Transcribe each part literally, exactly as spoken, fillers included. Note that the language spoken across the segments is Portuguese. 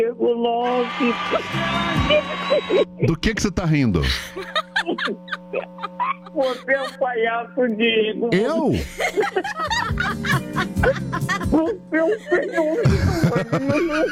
Diego Lopes. Do que que você tá rindo? Você é um palhaço, Diego. Eu? Você é um fenômeno, mano.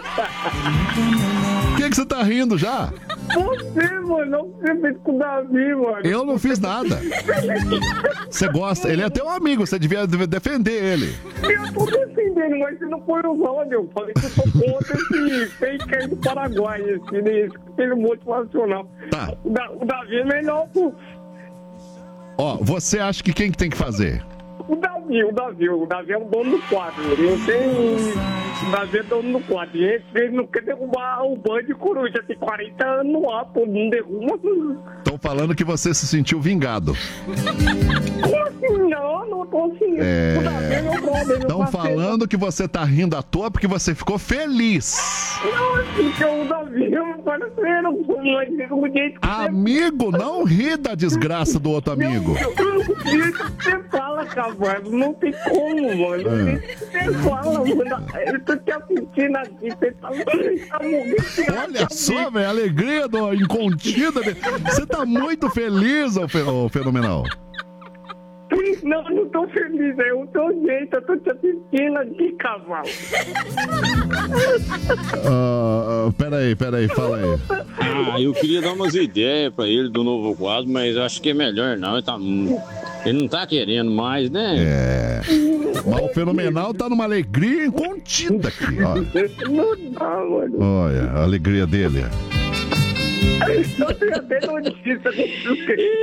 O que que você tá rindo já? Você, mano, você fez com o Davi, mano. Eu não fiz nada. Você gosta, ele é teu amigo, você devia defender ele. Eu tô defendendo, mas você não foi o áudio. Eu falei que eu sou contra esse fake aí do Paraguai, esse, esse filho motivacional. Tá. O, da, o Davi é melhor, pô. Ó, você acha que quem que tem que fazer? O Davi, o Davi, o Davi é o dono do quadro. Não tem. O Davi é dono do quadro. Ele, ele não quer derrubar o Band de Coruja. Tem quarenta anos no ar, pô. Não derruba. Estão falando que você se sentiu vingado. Como assim? Não, não tô assim. É... O Davi é meu brother. Estão falando que você tá rindo à toa porque você ficou feliz. Não, porque o Davi é um parceiro, pô. Mas o jeito que Amigo, não ri da desgraça do outro amigo. O jeito que você fala, cavalo. Não tem como, mano. O jeito que você fala, mano. Eu tô te assistindo aqui. Você tá, tá morrendo. Olha só, velho, a alegria do incontida. Você tá muito feliz, ô, fe- ô fenomenal. Não, não tô feliz, é o teu jeito, eu tô te assistindo aqui, cavalo. Uh, uh, peraí, peraí, fala aí. Ah, eu queria dar umas ideias pra ele do novo quadro, mas acho que é melhor não. Ele, tá, ele não tá querendo mais, né? É. Mas o fenomenal tá numa alegria incontida aqui, ó. Não dá, mano. Olha, a alegria dele. Eu tenho até notícia disso.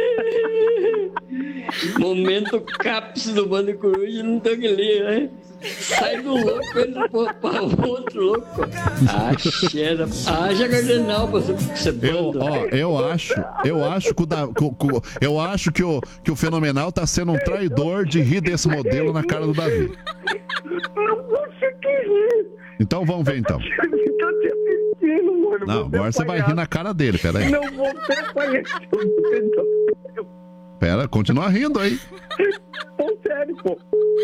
Momento cápsula do Bando Coruja, não tem o que ler, né? Sai do louco, entra para o outro louco. Ah, cheira. Haja cardenal pra você Eu, ó, eu acho, eu acho que o, da, que o- que o- eu acho que o, que o fenomenal tá sendo um traidor de rir desse modelo na cara do Davi. Não você que rir. Então vamos ver então. Eu tô te assistindo, mano. Não, agora você vai rir na cara dele, peraí. Não, você é palhaço. Pera, continua rindo aí. Tô sério, pô.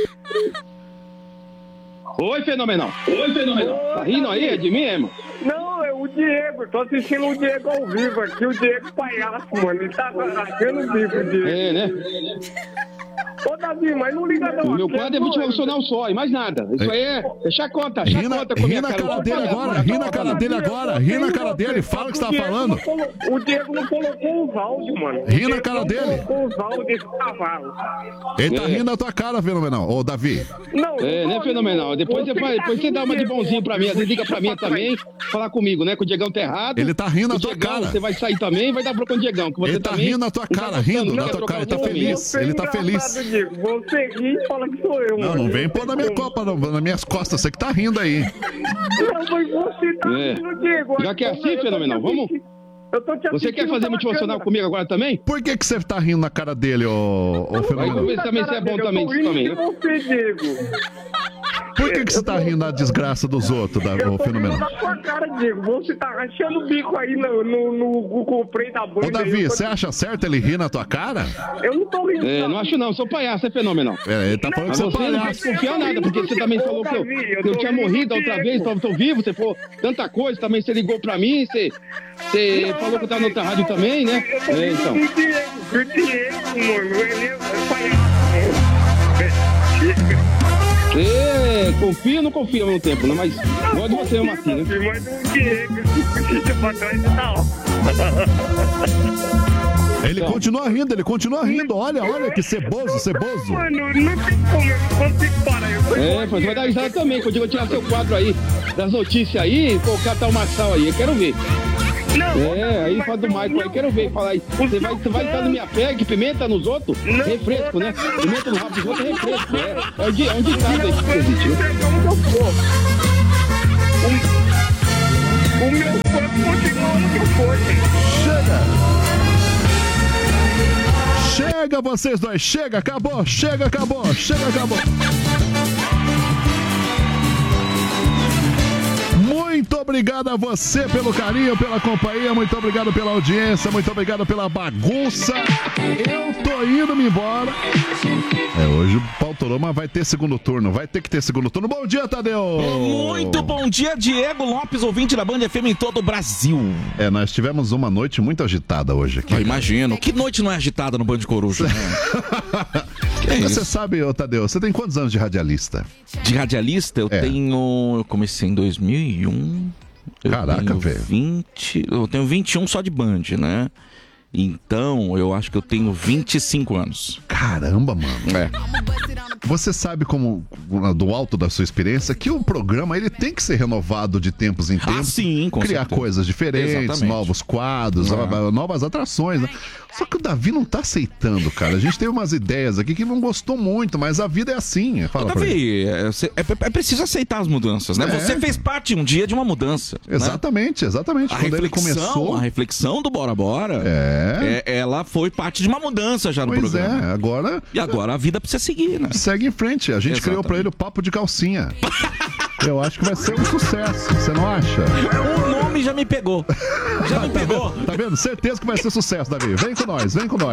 Oi, fenomenal. Oi, fenomenal. Tá rindo aí? É de mim, irmão? Não, é o Diego. Tô assistindo o Diego ao vivo aqui. O Diego palhaço, mano. Ele tá achando o bico, Diego. É, né? Ô, Davi, mas não liga não. O meu Aqui quadro é doido. motivacional só, e mais nada. Isso aí é deixar a conta, deixar Ri a na, conta com a ri minha na cara. cara dele agora, ri na cara dele agora, ri na cara dele, fala o que você tá Diego falando. não colo- O Diego não colocou os áudios, mano. Ri O na Diego cara não dele. colocou os áudios desse cavalo. Ele tá É. rindo na tua cara, fenomenal. Ô, Davi. Não, É, né, fenomenal? Depois você, faz, depois você dá uma de bonzinho pra mim, às vezes liga pra mim também, falar comigo, né? Que o Diegão tá errado. Ele tá rindo na O tua Diegão, cara. Você vai sair também, vai dar bronca no Diegão. Que você Ele tá também rindo na tua não tá cara, gostando, rindo não na quer tua cara, trocar ele tá uma ideia feliz. Você é Ele tá feliz. engraçado, Diego. Você ri e fala que sou eu, Não, mano. não vem pôr na minha copa, não, nas minhas costas, você que tá rindo aí. Não, mas você tá É. rindo, Diego. Já que é assim, Eu tô te fenomenal, vamos? assistindo. Eu tô te Você assistindo quer fazer pela motivacional câmera. comigo agora também? Por que que você tá rindo na cara dele, ô, ô Vai fenomenal? ver se também você é bom Eu tô também, rindo também, de né? você, Diego. Por que que você tá rindo da desgraça dos outros, da, Eu ô tô rindo fenomenal? na sua cara, Diego. Você tá rachando o bico aí no, no, no Google Play da banda. Ô, Davi, aí. Eu tô- você acha certo ele rir na tua cara? Eu não tô rindo. É, não acho não, sou palhaço, é fenomenal. É, ele tá falando que Mas você é você não palhaço. pode confiar nada, porque você também falou que eu, que eu tinha morrido a outra vez, tô, tô vivo, você falou tanta coisa, também você ligou pra mim, você, você falou que eu tava na outra rádio também, né? Eu tô É, rindo então. do Diego, do Diego, mano. Ele é palhaço. Você confia ou não confia ao mesmo tempo, né? Mas gosto de você, é uma assim, né? Mas o Diego, fica pra trás e tal. Ele continua rindo, ele continua rindo. Olha, olha que ceboso, ceboso. Mano, não tem como, eu não consigo parar. Eu tô É, você vai dar risada também, quando eu tirar seu quadro aí, das notícias aí, e colocar tal Marçal aí, eu quero ver. Não, É, aí mas fala do eu- Michael aí, quero ver, fala aí. Você vai, você vai estar no minha pega, pimenta nos outros, Não. refresco, né? Pimenta no rabo dos outros é refresco, é. É um, di- é um ditado aí que Não, existe, né? eu sei como que eu sou. O, o meu corpo continua no que eu sou, gente. Chega vocês dois, chega, acabou, chega, acabou, chega, acabou. Muito obrigado. obrigado a você pelo carinho, pela companhia, muito obrigado pela audiência, muito obrigado pela bagunça. Eu tô indo me embora. É, hoje o Pautorama vai ter segundo turno, vai ter que ter segundo turno. Bom dia, Tadeu! Muito bom dia, Diego Lopes, ouvinte da Band F M em todo o Brasil. É, nós tivemos uma noite muito agitada hoje aqui. Eu imagino. Que noite não é agitada no Band Coruja, né? Que é você sabe, ô, Tadeu, você tem quantos anos de radialista? De radialista, eu É. tenho... Eu comecei em dois mil e um. Eu Caraca, tenho velho. vinte... Eu tenho vinte e um só de Band, né? Então, eu acho que eu tenho vinte e cinco anos. Caramba, mano. É. Você sabe como, do alto da sua experiência, que o programa ele tem que ser renovado de tempos em tempos. Ah, sim, com Criar certeza. coisas diferentes, Exatamente. novos quadros, É. novas atrações, né? Só que o Davi não tá aceitando, cara. A gente teve umas ideias aqui que não gostou muito, mas a vida é assim. Fala pra ele. Davi, é, cê- é, é preciso aceitar as mudanças, né? É. Você fez parte um dia de uma mudança. Né? Exatamente, exatamente. A Quando ele reflexão, começou. a reflexão do Bora Bora, É. é, ela foi parte de uma mudança já no Pois programa. é, agora E agora a vida precisa seguir, né? segue em frente. A gente Exatamente. criou pra ele o papo de calcinha. Eu acho que vai ser um sucesso, você não acha? O nome já me pegou. Já me pegou. Tá vendo? Certeza que vai ser sucesso, Davi. Vem com nós, vem com nós.